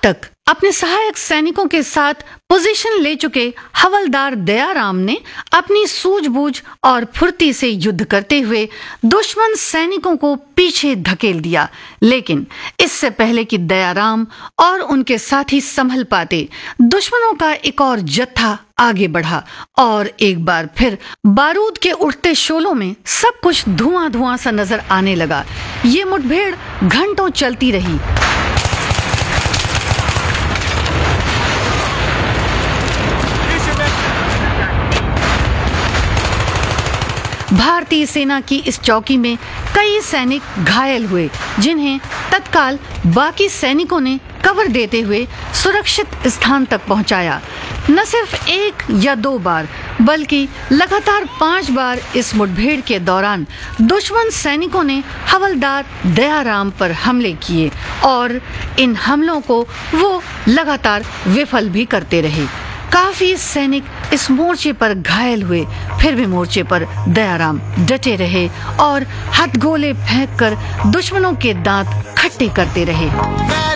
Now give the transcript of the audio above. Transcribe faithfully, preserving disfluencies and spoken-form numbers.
तक अपने सहायक सैनिकों के साथ पोजीशन ले चुके हवलदार दयाराम ने अपनी सूझबूझ और फुर्ती से युद्ध करते हुए दुश्मन सैनिकों को पीछे धकेल दिया। लेकिन इससे पहले कि दयाराम और उनके साथी संभल पाते, दुश्मनों का एक और जत्था आगे बढ़ा और एक बार फिर बारूद के उठते शोलों में सब कुछ धुआं धुआं सा नजर आने लगा। ये मुठभेड़ घंटों चलती रही। भारतीय सेना की इस चौकी में कई सैनिक घायल हुए, जिन्हें तत्काल बाकी सैनिकों ने कवर देते हुए सुरक्षित स्थान तक पहुंचाया। न सिर्फ एक या दो बार बल्कि लगातार पांच बार इस मुठभेड़ के दौरान दुश्मन सैनिकों ने हवलदार दयाराम पर हमले किए और इन हमलों को वो लगातार विफल भी करते रहे। काफी सैनिक इस मोर्चे पर घायल हुए, फिर भी मोर्चे पर दयाराम डटे रहे और हथगोले फेंककर दुश्मनों के दांत खट्टे करते रहे।